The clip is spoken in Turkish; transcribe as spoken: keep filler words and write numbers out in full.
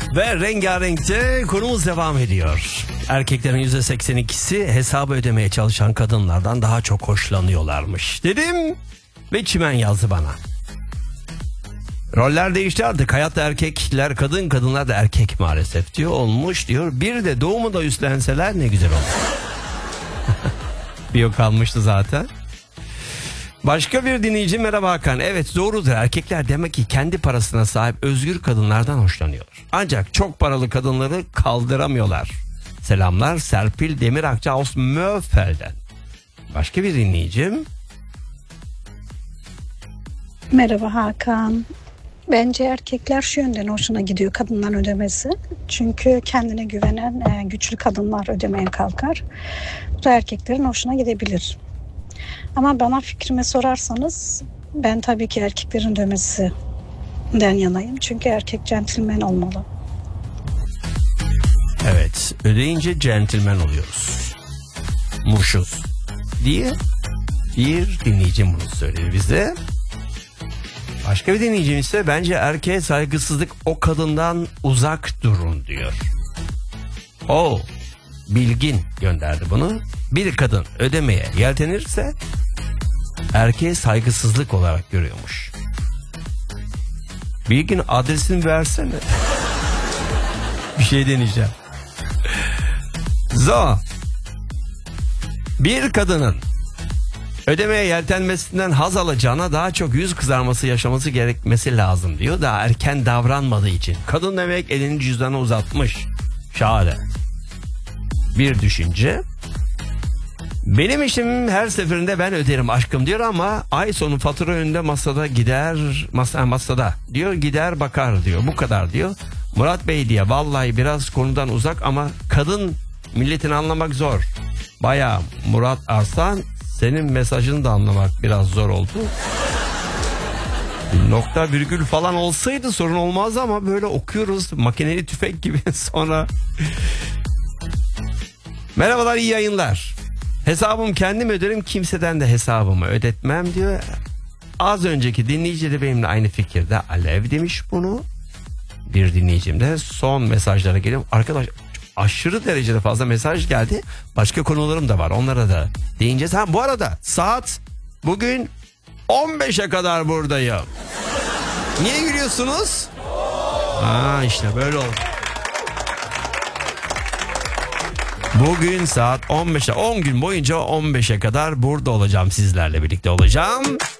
Ve rengarenkte konumuz devam ediyor. Erkeklerin yüzde seksen ikisi hesabı ödemeye çalışan kadınlardan daha çok hoşlanıyorlarmış dedim ve çimen yazdı bana. Roller değişti artık. Hayatta erkekler kadın, kadınlar da erkek maalesef diyor. Olmuş diyor. Bir de doğumu da üstlenseler ne güzel olur. Bir o kalmıştı zaten. Başka bir dinleyici, merhaba Hakan. Evet doğrudur, erkekler demek ki kendi parasına sahip özgür kadınlardan hoşlanıyorlar. Ancak çok paralı kadınları kaldıramıyorlar. Selamlar Serpil Demirakçı aus Möfel'den. Başka bir dinleyicim. Merhaba Hakan. Bence erkekler şu yönden hoşuna gidiyor kadınların ödemesi. Çünkü kendine güvenen e, güçlü kadınlar ödemeye kalkar. Bu da erkeklerin hoşuna gidebilir. Ama bana fikrimi sorarsanız ben tabii ki erkeklerin ödemesinden yanayım. Çünkü erkek centilmen olmalı. Evet, ödeyince centilmen oluyoruz. Muşuz diye bir dinleyicim bunu söyledi bize. Başka bir dinleyicim ise bence erkeğe saygısızlık, o kadından uzak durun diyor. O Bilgin gönderdi bunu. Bir kadın ödemeye yeltenirse erkeğe saygısızlık olarak görüyormuş. Bilgin adresini versene. Bir şey deneyeceğim. Zo. Bir kadının ödemeye yeltenmesinden haz alacağına daha çok yüz kızarması yaşaması gerekmesi lazım diyor. Daha erken davranmadığı için. Kadın demek elini cüzdana uzatmış. Şahane. Bir düşünce. Benim işim her seferinde ben öderim aşkım diyor ama ay sonu fatura önünde masada gider masa, masada diyor gider bakar diyor, bu kadar diyor. Murat Bey diye vallahi biraz konudan uzak ama kadın milletini anlamak zor. Baya Murat Arslan, senin mesajını da anlamak biraz zor oldu. Nokta virgül falan olsaydı sorun olmazdı ama böyle okuyoruz makineli tüfek gibi sonra. Merhabalar, iyi yayınlar. Hesabım kendim öderim, kimseden de hesabımı ödetmem diyor. Az önceki dinleyici de benimle aynı fikirde. Alev demiş bunu. Bir dinleyicim de son mesajlara geliyorum. Arkadaş aşırı derecede fazla mesaj geldi. Başka konularım da var, onlara da değineceğiz. Ha, bu arada saat bugün on beşe kadar buradayım. Niye gülüyorsunuz? Ha, işte böyle oldu. Bugün saat on beşe, on gün boyunca on beşe kadar burada olacağım, sizlerle birlikte olacağım.